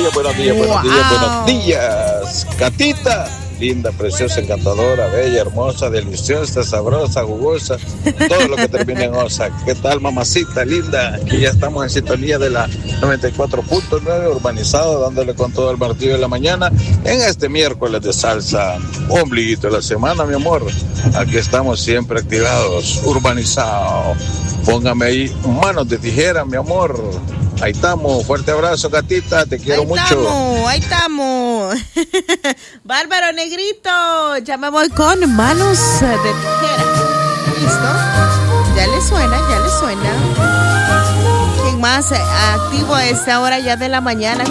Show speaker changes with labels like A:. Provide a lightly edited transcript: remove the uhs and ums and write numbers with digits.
A: buenos días, buenos días, buenos días. Catita, linda, preciosa, encantadora, bella, hermosa, deliciosa, sabrosa, jugosa, todo lo que termina en osa. ¿Qué tal, mamacita linda? Aquí ya estamos en sintonía de la 94.9 urbanizado, dándole con todo el martillo de la mañana en este miércoles de salsa, ombliguito de la semana, mi amor. Aquí estamos siempre activados, urbanizado. Póngame ahí manos de tijera, mi amor. Ahí estamos, fuerte abrazo, Catita, te quiero mucho.
B: Ahí estamos. Bárbaro Negrito, ya me voy con manos de tijera. ¿Listo? Ya le suena. ¿Quién más activo a esta hora ya de la mañana?